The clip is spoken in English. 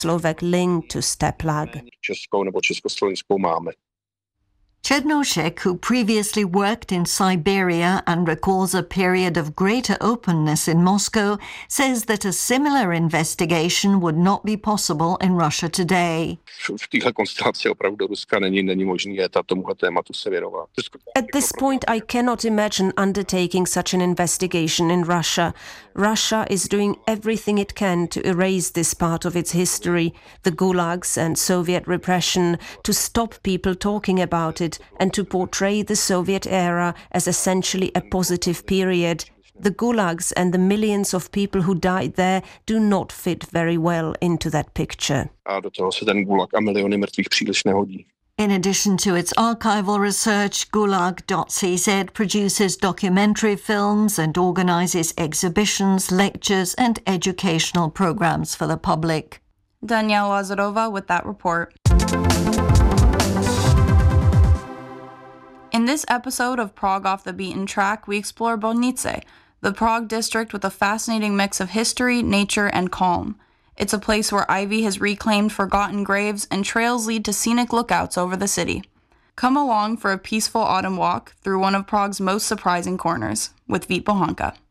Slovak link to Steplag. Českou nebo československou máme. Černošek, who previously worked in Siberia and recalls a period of greater openness in Moscow, says that a similar investigation would not be possible in Russia today. V téhle konstelaci opravdu Ruska není možný tomuhle tématu se věnovat. At this point, I cannot imagine undertaking such an investigation in Russia. Russia is doing everything it can to erase this part of its history, the gulags and Soviet repression, to stop people talking about it and to portray the Soviet era as essentially a positive period. The gulags and the millions of people who died there do not fit very well into that picture. A do toho se ten gulag a miliony mrtvých příliš nehodí. In addition to its archival research, Gulag.cz produces documentary films and organizes exhibitions, lectures and educational programs for the public. Danielle Lazarova with that report. In this episode of Prague Off the Beaten Track, we explore Bolnice, the Prague district with a fascinating mix of history, nature, and calm. It's a place where ivy has reclaimed forgotten graves and trails lead to scenic lookouts over the city. Come along for a peaceful autumn walk through one of Prague's most surprising corners with Vít Bohanka.